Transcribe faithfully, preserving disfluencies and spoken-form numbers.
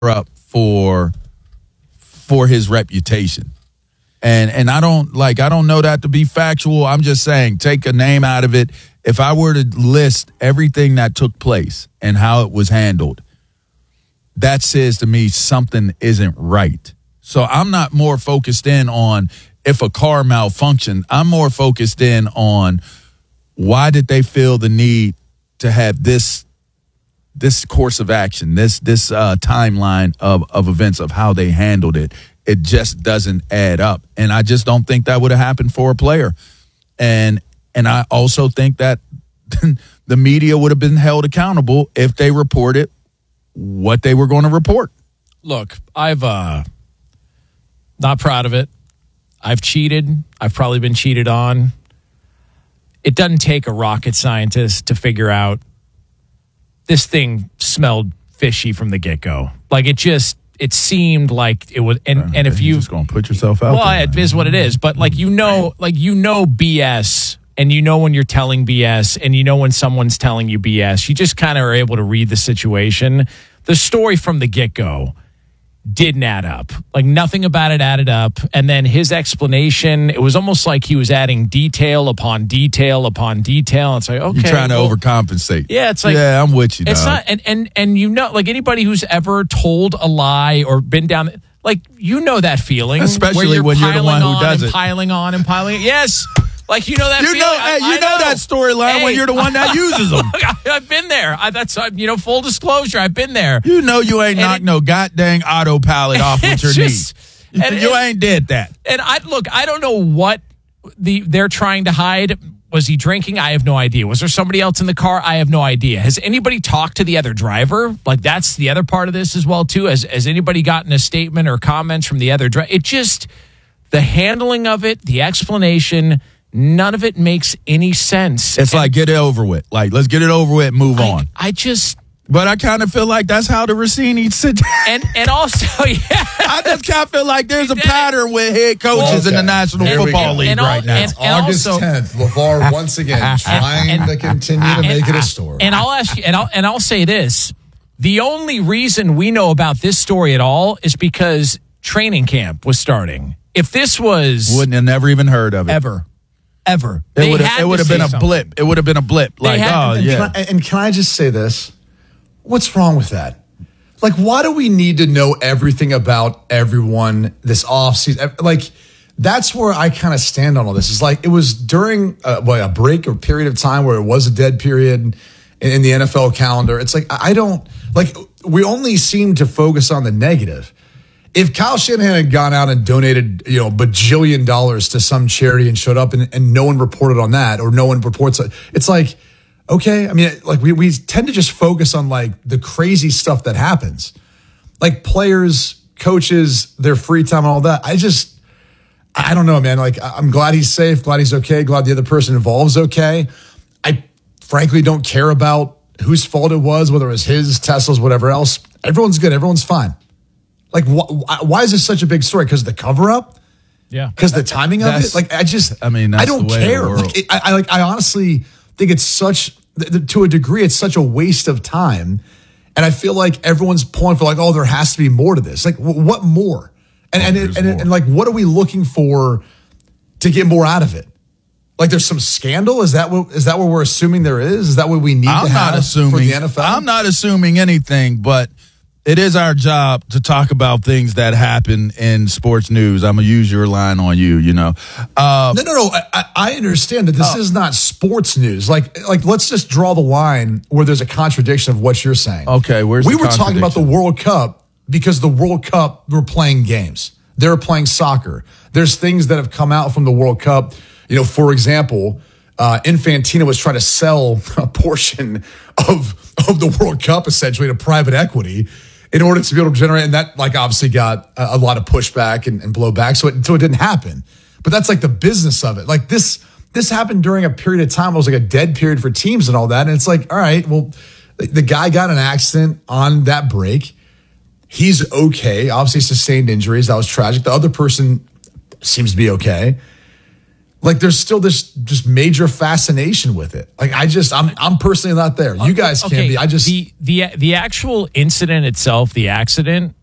up for for his reputation. And and I don't like I don't know that to be factual. I'm just saying, take a name out of it. If I were to list everything that took place and how it was handled, that says to me something isn't right. So I'm not more focused in on if a car malfunctioned. I'm more focused in on why did they feel the need to have this this course of action, this this uh, timeline of, of events of how they handled it. It just doesn't add up. And I just don't think that would have happened for a player. And and I also think that the media would have been held accountable if they reported what they were going to report. Look, I've uh, not proud of it. I've cheated. I've probably been cheated on. It doesn't take a rocket scientist to figure out this thing smelled fishy from the get-go. Like it just, it seemed like it was, and, uh, and if you just going to put yourself out well, there, it is what it is. But like, you know, like, you know, B S, and you know, when you're telling B S, and you know, when someone's telling you B S, you just kind of are able to read the situation. The story from the get-go didn't add up. Like, nothing about it added up. And then his explanation, it was almost like he was adding detail upon detail upon detail. It's like, okay, you're trying well, to overcompensate. Yeah, it's like, yeah, I'm with you. It's dog. not, and and and you know, like anybody who's ever told a lie or been down, like, you know that feeling, especially where you're when you're the one who does and it, piling on and piling. Yes. Like, you know that you feeling? know, hey, you I, I know, know that storyline hey, when you're the one that uses them. Look, I've been there. I, that's uh, you know, full disclosure. I've been there. You know, you ain't knocked no goddamn autopilot off with your just, knee. And, you and, ain't did that. And I look, I don't know what the they're trying to hide. Was he drinking? I have no idea. Was there somebody else in the car? I have no idea. Has anybody talked to the other driver? Like, that's the other part of this as well too. Has has anybody gotten a statement or comments from the other driver? It just, the handling of it, the explanation, none of it makes any sense. It's and, like, get it over with. Like, let's get it over with and move I, on. I just... But I kind of feel like that's how the Rossini sit down. And, and also, yeah. I just kind of feel like there's a pattern with head coaches okay. in the National and, Football and, League and, right and, now. And, and August also, tenth, LeVar once again trying and, to continue to make it a story. And I'll ask you, and I'll, and I'll say this. The only reason we know about this story at all is because training camp was starting. If this was... Wouldn't have never even heard of it. Ever. Ever. It would have it would have been a something. blip. It would have been a blip. They like, oh, and yeah. Can I, and can I just say this? What's wrong with that? Like, why do we need to know everything about everyone this offseason? Like, that's where I kind of stand on all this. It's like, it was during a, what, a break or period of time where it was a dead period in, in the N F L calendar. It's like, I don't, like, we only seem to focus on the negative. If Kyle Shanahan had gone out and donated, you know, bajillion dollars to some charity and showed up and, and no one reported on that, or no one reports it, it's like, okay. I mean, like we, we tend to just focus on like the crazy stuff that happens, like players, coaches, their free time and all that. I just, I don't know, man. Like, I'm glad he's safe, glad he's okay, glad the other person involved is okay. I frankly don't care about whose fault it was, whether it was his, Tesla's, whatever else. Everyone's good. Everyone's fine. Like, wh- why is this such a big story? Because the cover up? Yeah. Because the timing of it? Like, I just, I mean, that's I don't the way care. of the world. Like, it, I, I, like, I honestly think it's such, to a degree, it's such a waste of time. And I feel like everyone's pulling for like, oh, there has to be more to this. Like, w- what more? And, oh, and, and, and, and like, what are we looking for to get more out of it? Like, there's some scandal? Is that what, is that what we're assuming there is? Is that what we need I'm to have not assuming, for the N F L? I'm not assuming anything, but it is our job to talk about things that happen in sports news. I'm going to use your line on you, you know. Uh, no, no, no. I, I understand that this uh, is not sports news. Like, like, let's just draw the line where there's a contradiction of what you're saying. Okay, where's we the were talking about the World Cup because the World Cup were playing games. They were playing soccer. There's things that have come out from the World Cup. You know, for example, uh, Infantino was trying to sell a portion of of the World Cup essentially to private equity in order to be able to generate, and that like obviously got a, a lot of pushback and, and blowback, so it, so it didn't happen. But that's like the business of it. Like this, this happened during a period of time. It was like a dead period for teams and all that. And it's like, all right, well, the, the guy got in an accident on that break. He's okay. Obviously sustained injuries. That was tragic. The other person seems to be okay. Like there's still this just major fascination with it. Like I just I'm I'm personally not there. You guys can Okay, be. I just the the the actual incident itself, the accident.